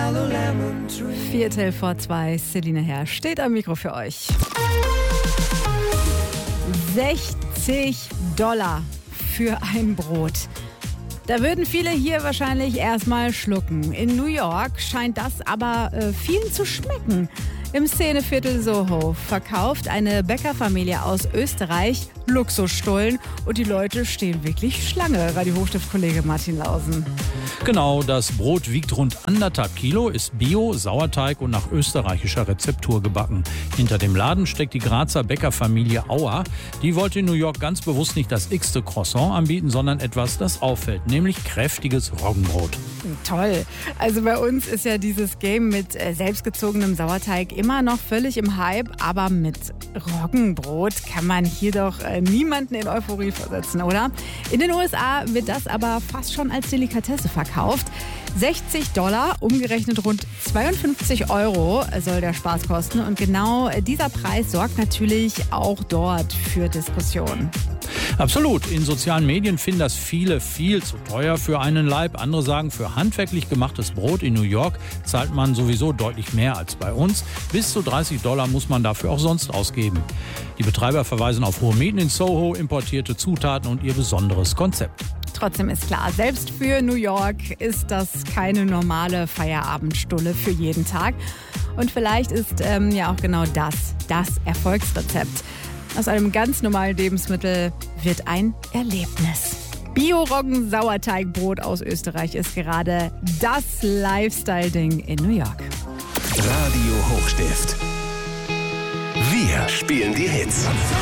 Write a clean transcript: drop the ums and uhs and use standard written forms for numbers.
Viertel vor 2, Selina Herr steht am Mikro für euch. $60 für ein Brot. Da würden viele hier wahrscheinlich erstmal schlucken. In New York scheint das aber vielen zu schmecken. Im Szeneviertel Soho verkauft eine Bäckerfamilie aus Österreich Luxusstullen und die Leute stehen wirklich Schlange. Radio-Hochstift-Kollege Martin Lausen. Genau, das Brot wiegt rund 1,5 Kilo, ist Bio, Sauerteig und nach österreichischer Rezeptur gebacken. Hinter dem Laden steckt die Grazer Bäckerfamilie Auer. Die wollte in New York ganz bewusst nicht das x-te Croissant anbieten, sondern etwas, das auffällt, nämlich kräftiges Roggenbrot. Toll. Also bei uns ist ja dieses Game mit selbstgezogenem Sauerteig immer noch völlig im Hype, aber mit Roggenbrot kann man hier doch niemanden in Euphorie versetzen, oder? In den USA wird das aber fast schon als Delikatesse verkauft. $60, umgerechnet rund 52 Euro soll der Spaß kosten. Und genau dieser Preis sorgt natürlich auch dort für Diskussionen. Absolut. In sozialen Medien finden das viele viel zu teuer für einen Laib. Andere sagen, für handwerklich gemachtes Brot in New York zahlt man sowieso deutlich mehr als bei uns. Bis zu $30 muss man dafür auch sonst ausgeben. Die Betreiber verweisen auf hohe Mieten in Soho, importierte Zutaten und ihr besonderes Konzept. Trotzdem ist klar, selbst für New York ist das keine normale Feierabendstulle für jeden Tag. Und vielleicht ist ja auch genau das Erfolgsrezept. Aus einem ganz normalen Lebensmittel wird ein Erlebnis. Bio-Roggen-Sauerteigbrot aus Österreich ist gerade das Lifestyle-Ding in New York. Radio Hochstift. Wir spielen die Hits.